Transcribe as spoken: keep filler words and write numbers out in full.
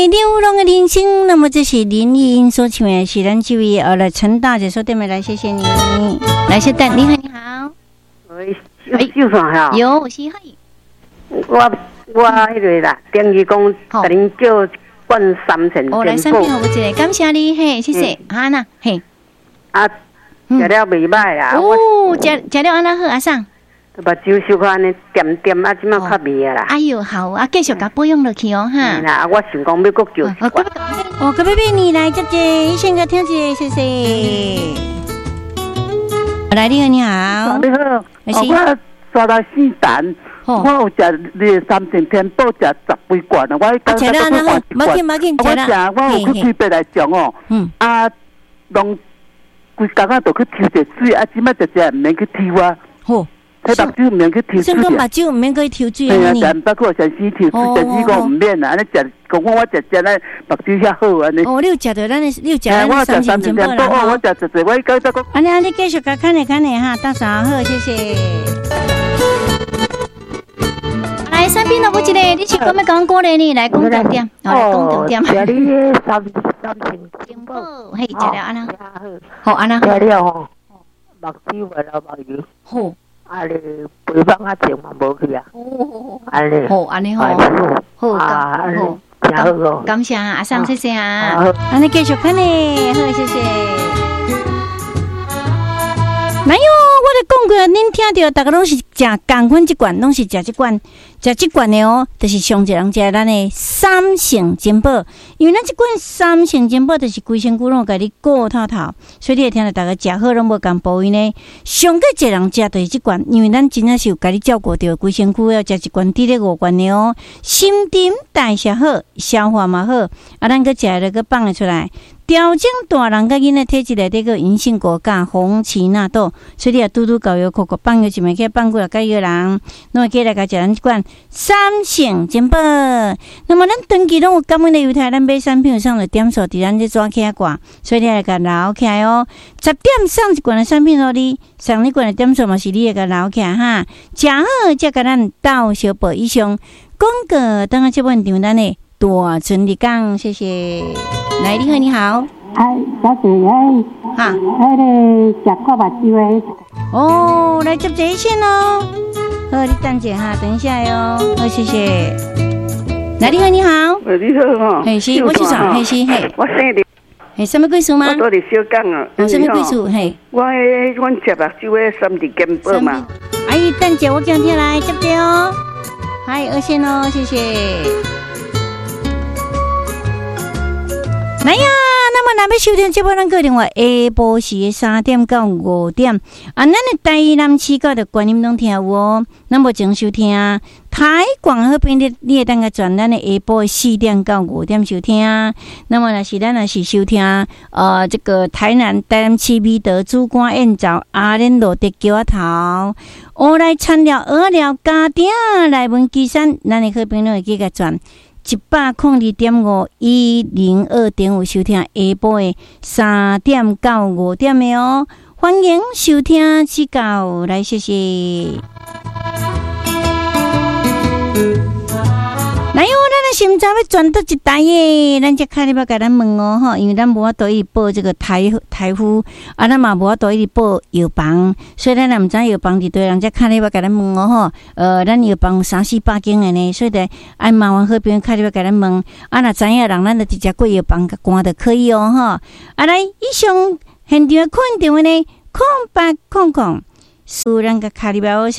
流浪的人生，那么这是林忆英所唱的，是咱这位呃来陈大姐说对没？来，谢谢你，来，小蛋，你好，你好， 喂，有算哈？ 有，是可以。 我我迄个啦，等于讲，甲恁叫灌三千。 哦，来三片好不一个，感谢你，嘿，谢谢，哈那，嘿， 啊，食了袂歹啦。 哦，食食了安那好，阿桑。 目睭小可安尼点点啊，即马较微啊啦。 哎呦，好啊，继续甲保养落去哦，哈。 啦，我想讲要搁叫一罐。 哦，隔壁你来接接，先个听一下，谢谢。来，你好，你好。 你好，我刷到四蛋，我有食你三千天宝食十杯罐啊，我刚才都买一罐。我食，我有去推白来种哦。嗯。啊，拢规工啊，都去抽一水，啊，即摆直接唔免去抽啊。好。睇目睭唔免去抽水。 先讲目睭唔免去抽水啊。系啊，但不过上次抽水，上次讲唔免啊，安尼食，讲我我食食咧目睭遐好安尼。 哦，你有食到咱的，你有食咱的三千金宝啦。 哦，我食食食，我刚才讲。 安尼安尼继续甲看下看下哈，大嫂好，谢谢。来，三品都不一个，你是讲要讲过来呢？来讲重点，哦，来讲重点。 食你三三千金宝， 嘿，食了安那。好安那。 食了吼，目睭为了目睭。好。啊！你背帮啊，钱嘛无去啊。哦，安尼。 好，安尼好。好， 啊，好，真好哦。 感谢阿桑，谢谢啊。安尼继续看呢，好，谢谢。哪有？我咧讲过，恁听到大家拢是食同款一罐，拢是食这罐，食这罐的哦，就是上一人食咱的三成金宝，因为咱这罐三成金宝就是规身躯拢甲你顾透透，所以你会听到大家食好拢无共部位呢。上个一人食就是这罐，因为咱真正是有甲你照顾到规身躯，要食一罐滴咧五罐的哦，心陈代谢好，消化嘛好，啊，咱个食了个放得出来。调整大人甲囡仔体质内底个银杏果苷、红荠纳豆，所以你也拄拄搞药口口放药一枚，去放过来甲药人，侬会记来甲食咱即款三成金宝。那么咱长期拢有感恩的犹太，咱买产品上的点数伫咱这抓起来挂，所以你来甲留起来哦。十点送一罐的产品互你，送你罐的点数嘛是你会甲留起来哈。食好才甲咱到小宝以上广告，等下这本场咱的大春日讲，谢谢。来，你好，你好。 哎，小姐，哎，哈，那个食看目睭的。 哦，来接这一线哦。好，你等一下哈，等一下哟。好，谢谢。来，你好，你好。 喂，你好哈。 嘿，是，我是啥？嘿，是嘿。 我生日。 嘿，什么贵数吗？ 我到底小讲啊。 哦，什么贵数？嘿。 我诶，阮食目睭的三粒金宝嘛。 阿姨，等一下，我叫你来接着哦。嗨，二线哦，谢谢。来呀！那么，咱要收听这波咱个电话，下晡时的三点到五点，啊，咱的台南市角的观音拢听有哦。咱目前收听台广好边的，你会当个转咱的下晡的四点到五点收听。那么，若是咱若是收听呃这个台南台南市美德主管宴造阿莲路的桥头，我来参了鹅寮家庭来文基山，咱的好朋友会记个转。一百空二点五一零二点五收听下晡的三点到五点的哦，欢迎收听指教，来谢谢。来哟，咱的心脏要转到一台耶，咱才开始要甲咱问哦吼，因为咱无法度一报这个台台呼，啊，咱嘛无法度一报药房，所以咱也毋知药房伫对，人才开始要甲咱问哦吼。呃，咱药房有三四百间的呢，所以得爱麻烦好朋友开始要甲咱问，啊，若知影人，咱就直接过药房甲关就可以哦吼。啊，来，以上现场的困电话呢，空八空空，输咱个卡里表。